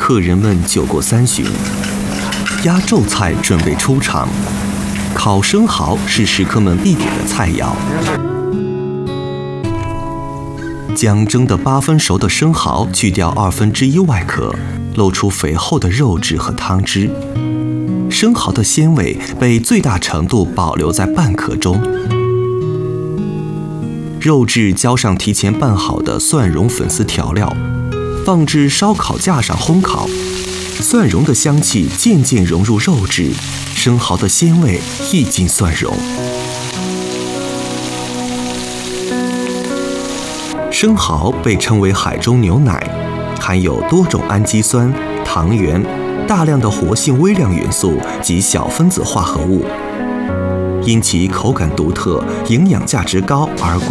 客人们酒过三巡，压轴菜准备出场。烤生蚝是食客们必点的菜肴。将蒸得8分熟的生蚝去掉1/2外壳，露出肥厚的肉质和汤汁。生蚝的鲜味被最大程度保留在半壳中。肉质浇上提前拌好的蒜蓉粉丝调料，放置烧烤架上烘烤。蒜蓉的香气渐渐融入肉质，生蚝的鲜味溢进蒜蓉。生蚝被称为海中牛奶，含有多种氨基酸、糖原、大量的活性微量元素及小分子化合物，因其口感独特、营养价值高而